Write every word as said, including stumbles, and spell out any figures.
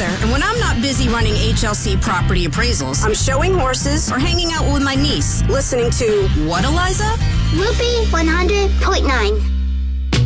together, and when I'm not busy running H L C property appraisals, I'm showing horses or hanging out with my niece, listening to what, Eliza? Whoopee one hundred point nine.